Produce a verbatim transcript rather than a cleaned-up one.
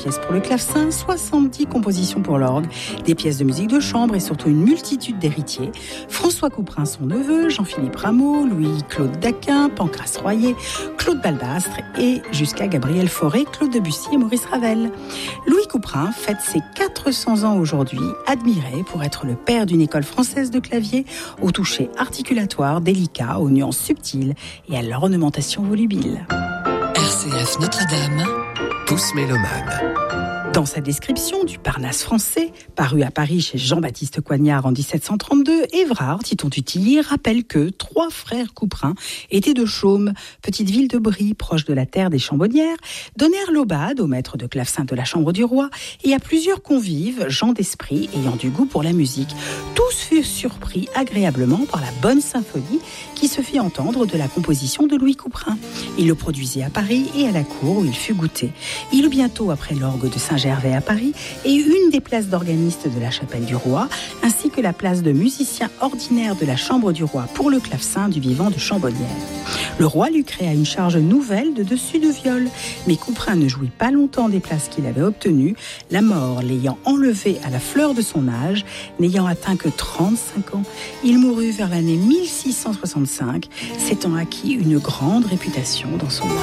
pièces pour le clavecin, soixante-dix compositions pour l'orgue, des pièces de musique de chambre et surtout une multitude d'héritiers. François Couperin, son neveu, Jean-Philippe Rameau, Louis-Claude Daquin, Pancrace Royer, Claude Balbastre et jusqu'à Gabriel Fauré, Claude Debussy et Maurice Ravel. Louis Couperin fête ses quatre cents ans aujourd'hui, admiré pour être le père d'une école française de clavier au toucher articulatoire délicat, aux nuances subtiles et à l'ornementation volubile. R C F Notre-Dame, Tous mélomanes. Dans sa description du Parnasse français, paru à Paris chez Jean-Baptiste Coignard en dix-sept cent trente-deux, Évrard, Titon Tutilly, rappelle que trois frères Couperin étaient de Chaumes, petite ville de Brie, proche de la terre des Chambonnières, donnèrent l'aubade au maître de clavecin de la chambre du roi et à plusieurs convives, gens d'esprit ayant du goût pour la musique. Tous furent surpris agréablement par la bonne symphonie qui se fit entendre de la composition de Louis Couperin. Il le produisit à Paris et à la cour où il fut goûté. Il eut bientôt après l'orgue de Saint-Gervais à Paris et une des places d'organiste de la chapelle du roi, ainsi que la place de musicien ordinaire de la chambre du roi pour le clavecin du vivant de Chambonnières. Le roi lui créa une charge nouvelle de dessus de viol, mais Couperin ne jouit pas longtemps des places qu'il avait obtenues, la mort l'ayant enlevé à la fleur de son âge, n'ayant atteint que trente-cinq ans. Il mourut vers l'année mille six cent soixante-cinq, s'étant acquis une grande réputation dans son art.